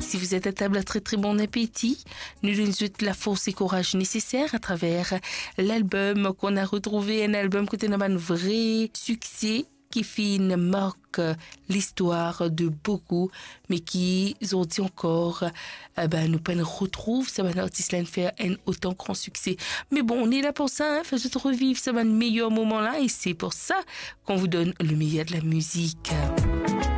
si vous êtes à table, très très bon appétit. Nous nous souhaitons la force et courage nécessaires à travers l'album qu'on a retrouvé, un album qui était un vrai succès, qui marque l'histoire de beaucoup, mais qui ont dit encore, nous ne retrouve ça un artiste là faire un autant grand succès. Mais bon, on est là pour ça, hein, faisons revivre ce meilleur moment là, et c'est pour ça qu'on vous donne le meilleur de la musique.